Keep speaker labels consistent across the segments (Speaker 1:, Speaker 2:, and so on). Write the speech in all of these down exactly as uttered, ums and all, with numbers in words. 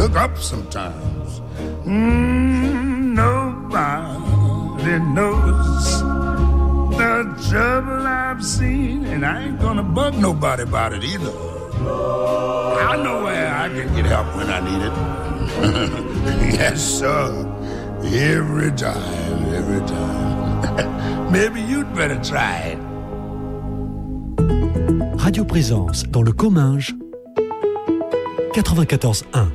Speaker 1: look up sometimes. Mm, nobody knows the trouble I've seen, and I ain't gonna bug nobody about it either. I know where I can get help when I need it. Yes, sir. Every time, every time. Maybe you'd better try it.
Speaker 2: Radio Présence dans le Comminges, quatre-vingt-quatorze un.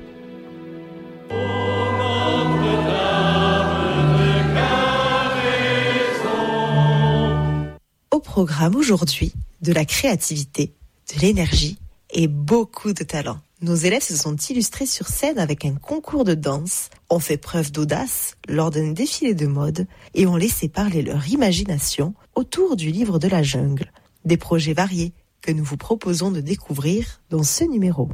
Speaker 3: Au programme aujourd'hui, de la créativité, de l'énergie et beaucoup de talent. Nos élèves se sont illustrés sur scène avec un concours de danse, ont fait preuve d'audace lors d'un défilé de mode et ont laissé parler leur imagination autour du livre de la jungle. Des projets variés que nous vous proposons de découvrir dans ce numéro.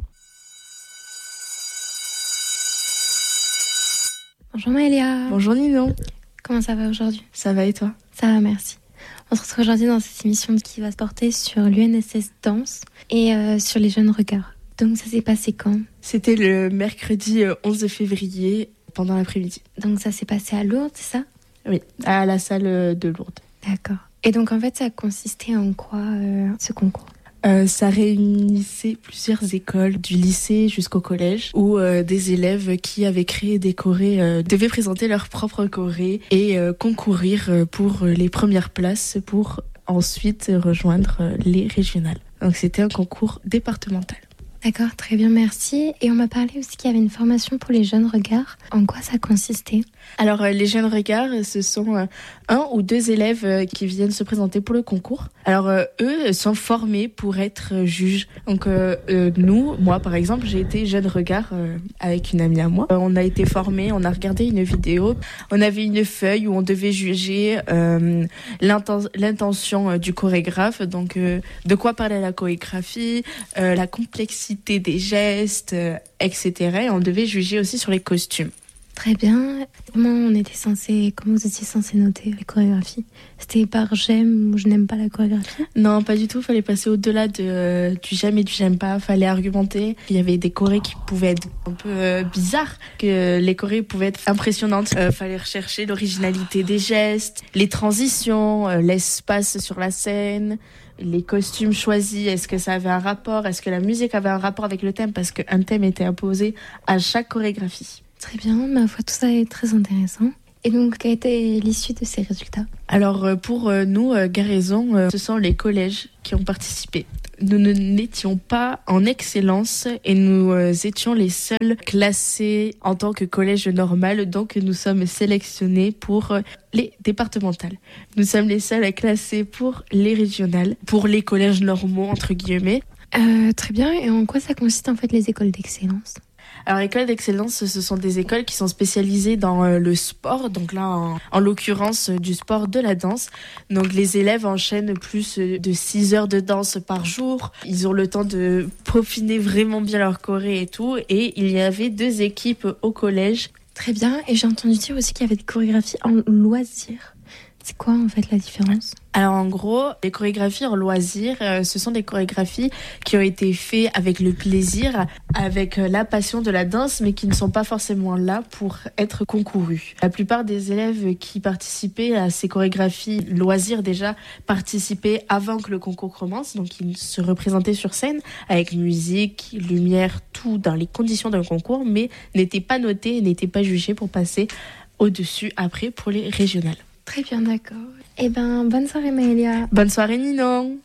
Speaker 4: Bonjour Maëlia.
Speaker 5: Bonjour Ninon.
Speaker 4: Comment ça va aujourd'hui ?
Speaker 5: Ça va et toi ?
Speaker 4: Ça va, merci. On se retrouve aujourd'hui dans cette émission qui va se porter sur l'U N S S Danse et euh, sur les jeunes regards. Donc ça s'est passé quand ?
Speaker 5: C'était le mercredi onze février pendant l'après-midi.
Speaker 4: Donc ça s'est passé à Lourdes, c'est ça ?
Speaker 5: Oui, à la salle de Lourdes.
Speaker 4: D'accord. Et donc en fait ça consistait en quoi euh, ce concours ?
Speaker 5: Euh, ça réunissait plusieurs écoles, du lycée jusqu'au collège, où euh, des élèves qui avaient créé des chorés euh, devaient présenter leur propre choré et euh, concourir pour les premières places pour ensuite rejoindre les régionales. Donc c'était un concours départemental.
Speaker 4: D'accord, très bien, merci. Et on m'a parlé aussi qu'il y avait une formation pour les jeunes regards. En quoi ça consistait ?
Speaker 5: Alors, euh, les jeunes regards, ce sont euh, un ou deux élèves euh, qui viennent se présenter pour le concours. Alors, euh, eux sont formés pour être euh, juges. Donc, euh, euh, nous, moi par exemple, j'ai été jeune regard euh, avec une amie à moi. Euh, on a été formés, on a regardé une vidéo. On avait une feuille où on devait juger euh, l'inten- l'intention euh, du chorégraphe. Donc, euh, de quoi parlait la chorégraphie, euh, la complexité des gestes, euh, et cetera. Et on devait juger aussi sur les costumes.
Speaker 4: Très bien. Comment on était censé, comment vous étiez censé noter les chorégraphies ? C'était par j'aime ou je n'aime pas la chorégraphie ?
Speaker 5: Non, pas du tout. Il fallait passer au-delà de, euh, du j'aime et du j'aime pas. Il fallait argumenter. Il y avait des chorés qui pouvaient être un peu euh, bizarres, que les chorés pouvaient être impressionnantes. Il euh, fallait rechercher l'originalité des gestes, les transitions, euh, l'espace sur la scène, les costumes choisis. Est-ce que ça avait un rapport ? Est-ce que la musique avait un rapport avec le thème ? Parce qu'un thème était imposé à chaque chorégraphie.
Speaker 4: Très bien, ma foi, tout ça est très intéressant. Et donc, quelle était l'issue de ces résultats ?
Speaker 5: Alors, pour nous, Garaison, ce sont les collèges qui ont participé. Nous n'étions pas en excellence et nous étions les seuls classés en tant que collège normal. Donc, nous sommes sélectionnés pour les départementales. Nous sommes les seuls classés pour les régionales, pour les collèges normaux, entre guillemets.
Speaker 4: Euh, très bien. Et en quoi ça consiste, en fait, les écoles d'excellence ?
Speaker 5: Alors, écoles d'excellence, ce sont des écoles qui sont spécialisées dans euh, le sport. Donc là, en, en l'occurrence, euh, du sport de la danse. Donc, les élèves enchaînent plus euh, de six heures de danse par jour. Ils ont le temps de peaufiner vraiment bien leur choré et tout. Et il y avait deux équipes au collège.
Speaker 4: Très bien. Et j'ai entendu dire aussi qu'il y avait des chorégraphies en loisirs. C'est quoi en fait la différence ?
Speaker 5: Alors en gros, les chorégraphies en loisirs, euh, ce sont des chorégraphies qui ont été faites avec le plaisir, avec euh, la passion de la danse, mais qui ne sont pas forcément là pour être concourues. La plupart des élèves qui participaient à ces chorégraphies loisirs déjà participaient avant que le concours commence, donc ils se représentaient sur scène avec musique, lumière, tout dans les conditions d'un concours, mais n'étaient pas notés, n'étaient pas jugés pour passer au-dessus après pour les régionales.
Speaker 4: Très bien, d'accord. Eh ben, bonne soirée Maëlia.
Speaker 5: Bonne soirée Ninon.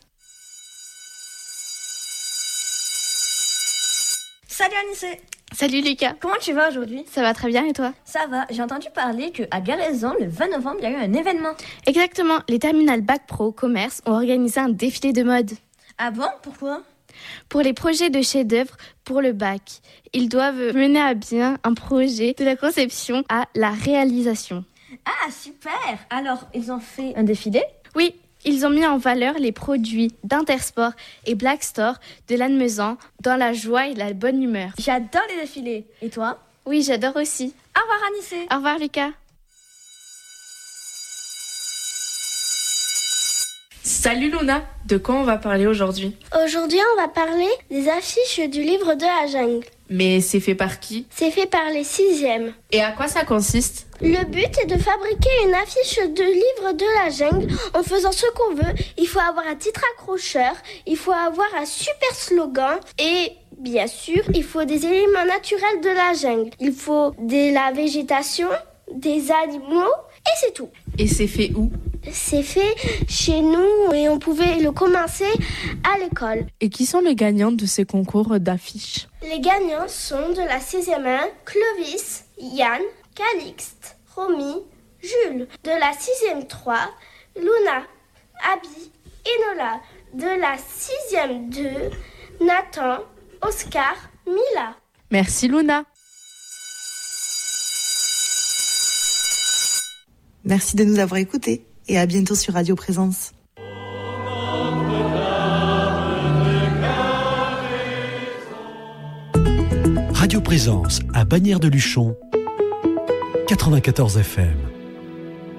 Speaker 6: Salut Anissé.
Speaker 7: Salut Lucas.
Speaker 6: Comment tu vas aujourd'hui ?
Speaker 7: Ça va très bien et toi ?
Speaker 6: Ça va, j'ai entendu parler qu'à Garaison, le vingt novembre, il y a eu un événement.
Speaker 7: Exactement, les terminales Bac Pro Commerce ont organisé un défilé de mode.
Speaker 6: Ah bon ? Pourquoi ?
Speaker 7: Pour les projets de chef-d'œuvre pour le bac, ils doivent mener à bien un projet de la conception à la réalisation.
Speaker 6: Ah, super! Alors, ils ont fait un défilé?
Speaker 7: Oui, ils ont mis en valeur les produits d'Intersport et Black Store de Lannemezan dans la joie et la bonne humeur.
Speaker 6: J'adore les défilés. Et toi?
Speaker 7: Oui, j'adore aussi.
Speaker 6: Au revoir, Anissé.
Speaker 7: Au revoir, Lucas.
Speaker 5: Salut Luna, de quoi on va parler aujourd'hui?
Speaker 8: Aujourd'hui, on va parler des affiches du livre de la jungle.
Speaker 5: Mais c'est fait par qui?
Speaker 8: C'est fait par les sixièmes.
Speaker 5: Et à quoi ça consiste?
Speaker 8: Le but est de fabriquer une affiche de livre de la jungle en faisant ce qu'on veut. Il faut avoir un titre accrocheur, il faut avoir un super slogan et bien sûr, il faut des éléments naturels de la jungle. Il faut de la végétation, des animaux et c'est tout.
Speaker 5: Et c'est fait où?
Speaker 8: C'est fait chez nous et on pouvait le commencer à l'école.
Speaker 5: Et qui sont les gagnants de ces concours d'affiches?
Speaker 8: Les gagnants sont de la sixième un, Clovis, Yann, Calixte, Romy, Jules. De la sixième trois, Luna, Abby et Nola. De la sixième deux, Nathan, Oscar, Mila.
Speaker 5: Merci Luna.
Speaker 3: Merci de nous avoir écoutés et à bientôt sur Radio Présence.
Speaker 2: Radio Présence à Bagnères de Luchon, quatre-vingt-quatorze F M.